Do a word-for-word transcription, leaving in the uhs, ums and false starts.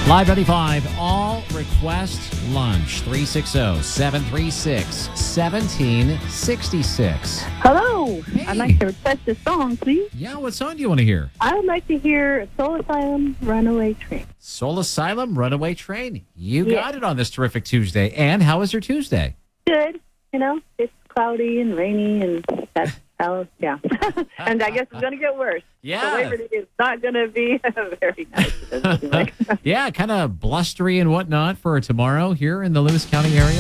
Live ninety-five, all request lunch, three six zero, seven three six, one seven six six. Hello. Hey. I'd like to request a song, please. Yeah, what song do you want to hear? I would like to hear Soul Asylum, Runaway Train. Soul Asylum, Runaway Train. You Yeah. got it on this terrific Tuesday. And how was your Tuesday? Good. You know, it's cloudy and rainy, and that's how, yeah. And I guess it's going to get worse. Yeah. The Labor Day is not going to be very nice. It doesn't seem like. Yeah, kind of blustery and whatnot for tomorrow here in the Lewis County area.